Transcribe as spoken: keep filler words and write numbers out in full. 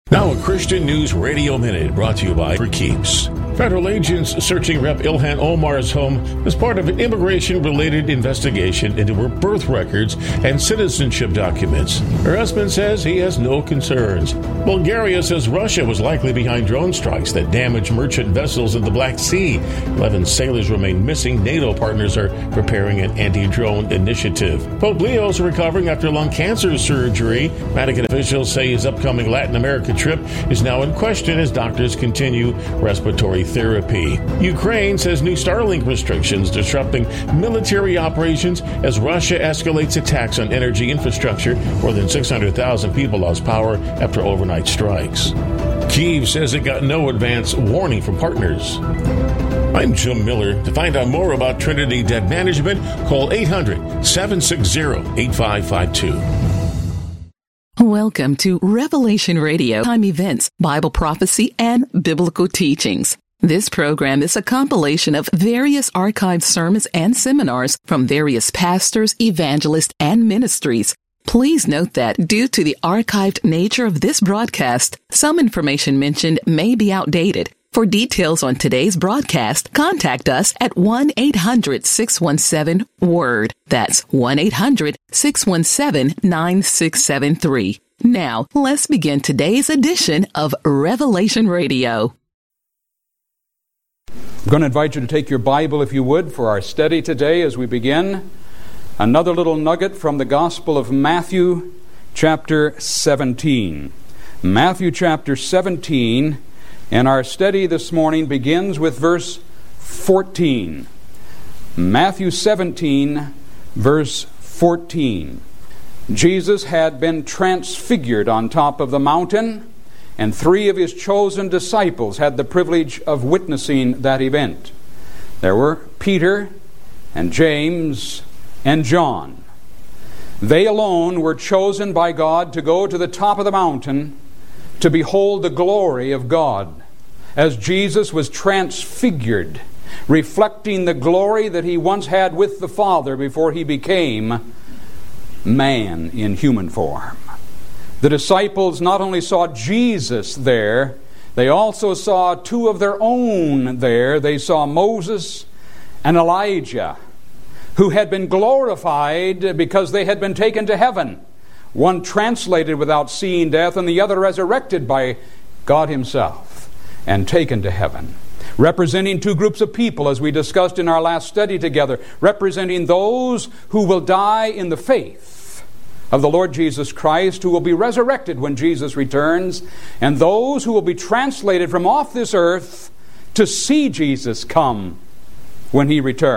Now a Christian News Radio Minute brought to you by For Keeps. Federal agents searching Rep Ilhan Omar's home as part of an immigration-related investigation into her birth records and citizenship documents. Her husband says he has no concerns. Bulgaria says Russia was likely behind drone strikes that damaged merchant vessels in the Black Sea. Eleven sailors remain missing. NATO partners are preparing an anti-drone initiative. Pope Leo is recovering after lung cancer surgery. Vatican officials say his upcoming Latin America trip is now in question as doctors continue respiratory therapy. Ukraine says new Starlink restrictions disrupting military operations as Russia escalates attacks on energy infrastructure. More than six hundred thousand people lost power after overnight strikes. Kyiv says it got no advance warning from partners. I'm Jim Miller. To find out more about Trinity Debt Management, call eight hundred, seven six zero, eight five five two. Welcome to Revelation Radio, time events, Bible prophecy, and biblical teachings. This program is a compilation of various archived sermons and seminars from various pastors, evangelists, and ministries. Please note that due to the archived nature of this broadcast, some information mentioned may be outdated. For details on today's broadcast, contact us at one eight hundred, six one seven, WORD. That's one eight hundred, six one seven, nine six seven three. Now, let's begin today's edition of Revelation Radio. I'm going to invite you to take your Bible, if you would, for our study today as we begin. Another little nugget from the Gospel of Matthew, chapter seventeen. Matthew chapter seventeen. And our study this morning begins with verse fourteen. Matthew seventeen, verse fourteen. Jesus had been transfigured on top of the mountain, and three of his chosen disciples had the privilege of witnessing that event. There were Peter and James and John. They alone were chosen by God to go to the top of the mountain to behold the glory of God as Jesus was transfigured, reflecting the glory that he once had with the Father before he became man in human form. The disciples not only saw Jesus there, they also saw two of their own there. They saw Moses and Elijah, who had been glorified because they had been taken to heaven. One translated without seeing death, and the other resurrected by God himself and taken to heaven. Representing two groups of people, as we discussed in our last study together, representing those who will die in the faith of the Lord Jesus Christ, who will be resurrected when Jesus returns, and those who will be translated from off this earth to see Jesus come when he returns.